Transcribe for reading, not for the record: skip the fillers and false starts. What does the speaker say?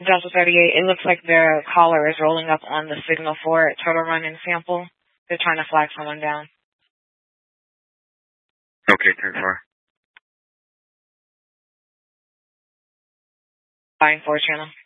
Delta 38, it looks like their caller is rolling up on the signal for Turtle Run and Sample. They're trying to flag someone down. Okay, 10-4. Line 4 channel.